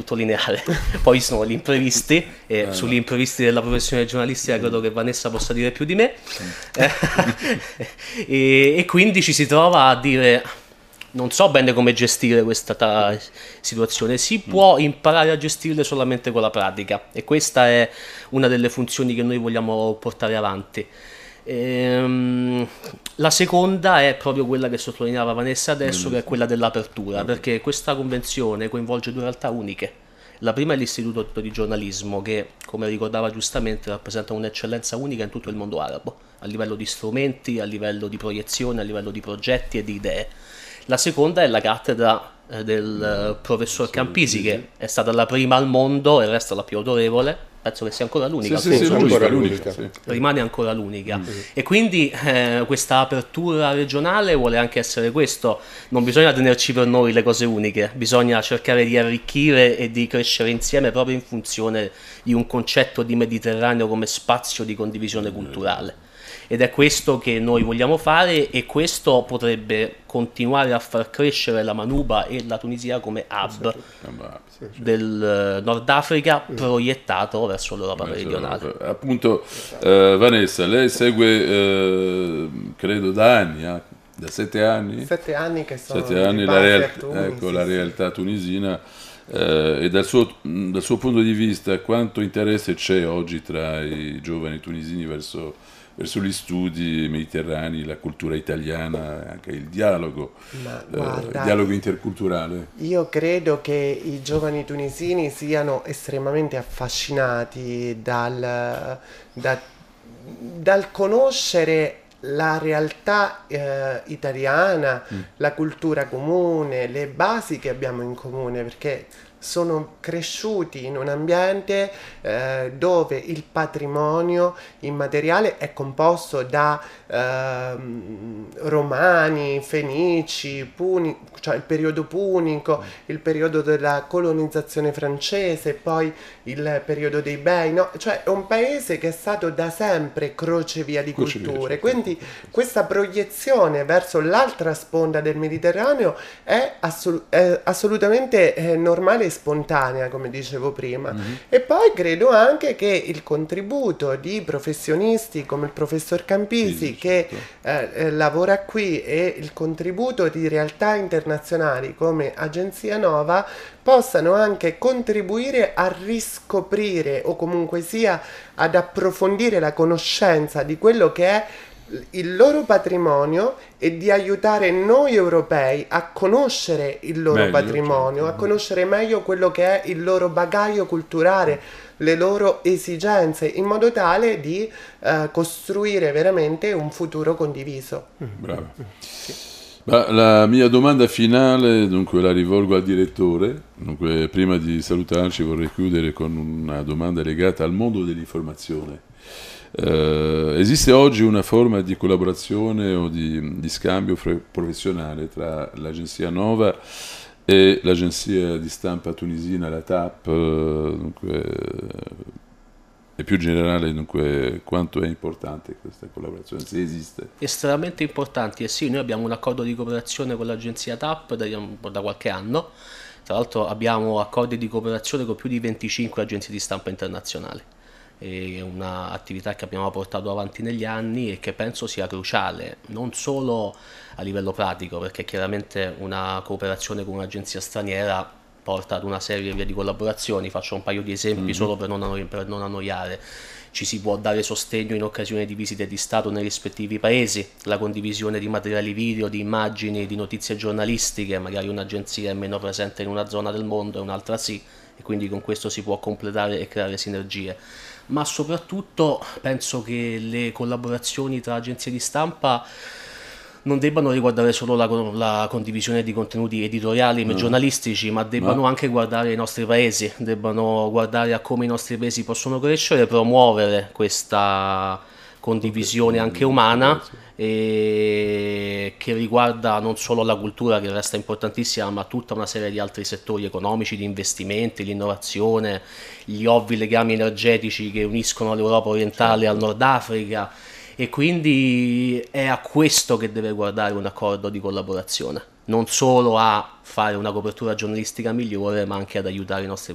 punto lineare. Poi sono gli imprevisti, e sugli imprevisti della professione giornalistica credo che Vanessa possa dire più di me. E quindi ci si trova a dire: non so bene come gestire questa situazione. Si può imparare a gestirle solamente con la pratica, e questa è una delle funzioni che noi vogliamo portare avanti. La seconda è proprio quella che sottolineava Vanessa adesso, che è quella dell'apertura, perché questa convenzione coinvolge due realtà uniche. La prima è l'Istituto di Giornalismo, che, come ricordava giustamente, rappresenta un'eccellenza unica in tutto il mondo arabo, a livello di strumenti, a livello di proiezione, a livello di progetti e di idee. La seconda è la cattedra del professor Campisi, che è stata la prima al mondo e resta la più autorevole. Penso che sia ancora l'unica. L'unica. Rimane ancora l'unica. E quindi questa apertura regionale vuole anche essere questo. Non bisogna tenerci per noi le cose uniche, bisogna cercare di arricchire e di crescere insieme proprio in funzione di un concetto di Mediterraneo come spazio di condivisione culturale. Ed è questo che noi vogliamo fare, e questo potrebbe continuare a far crescere la Manuba e la Tunisia come hub del Nord Africa proiettato verso l'Europa meridionale. Appunto, Vanessa, lei segue, credo da anni, da 7 anni? 7 anni che sono 7 anni la realtà tunisina. E dal suo punto di vista, quanto interesse c'è oggi tra i giovani tunisini verso gli studi mediterranei, la cultura italiana, anche il dialogo interculturale? Io credo che i giovani tunisini siano estremamente affascinati dal conoscere la realtà italiana, la cultura comune, le basi che abbiamo in comune, perché sono cresciuti in un ambiente dove il patrimonio immateriale è composto da romani, fenici, cioè il periodo punico, il periodo della colonizzazione francese, poi il periodo dei bei, no? Cioè è un paese che è stato da sempre crocevia di culture, quindi questa proiezione verso l'altra sponda del Mediterraneo è assolutamente normale e spontanea, come dicevo prima. E poi credo anche che il contributo di professionisti come il professor Campisi, che lavora qui, e il contributo di realtà internazionali come Agenzia Nova possano anche contribuire a riscoprire, o comunque sia ad approfondire la conoscenza di quello che è il loro patrimonio, e di aiutare noi europei a conoscere il loro patrimonio, a conoscere meglio quello che è il loro bagaglio culturale, le loro esigenze, in modo tale di costruire veramente un futuro condiviso. Bravo. La mia domanda finale, dunque, la rivolgo al direttore. Dunque, prima di salutarci vorrei chiudere con una domanda legata al mondo dell'informazione. Esiste oggi una forma di collaborazione o di scambio professionale tra l'Agenzia Nova e l'agenzia di stampa tunisina, la TAP, dunque, e più in generale, dunque, quanto è importante questa collaborazione, se esiste? Estremamente importanti, e sì, noi abbiamo un accordo di cooperazione con l'agenzia TAP da qualche anno. Tra l'altro abbiamo accordi di cooperazione con più di 25 agenzie di stampa internazionali. È un'attività che abbiamo portato avanti negli anni e che penso sia cruciale, non solo a livello pratico, perché chiaramente una cooperazione con un'agenzia straniera porta ad una serie di collaborazioni. Faccio un paio di esempi solo per non annoiare. Ci si può dare sostegno in occasione di visite di Stato nei rispettivi paesi, la condivisione di materiali video, di immagini, di notizie giornalistiche. Magari un'agenzia è meno presente in una zona del mondo e un'altra sì, e quindi con questo si può completare e creare sinergie. Ma soprattutto penso che le collaborazioni tra agenzie di stampa non debbano riguardare solo la condivisione di contenuti editoriali e giornalistici, ma debbano anche guardare i nostri paesi, debbano guardare a come i nostri paesi possono crescere e promuovere questa condivisione anche umana, e che riguarda non solo la cultura, che resta importantissima, ma tutta una serie di altri settori economici, di investimenti, l'innovazione, gli ovvi legami energetici che uniscono l'Europa orientale al Nord Africa. E quindi è a questo che deve guardare un accordo di collaborazione, non solo a fare una copertura giornalistica migliore, ma anche ad aiutare i nostri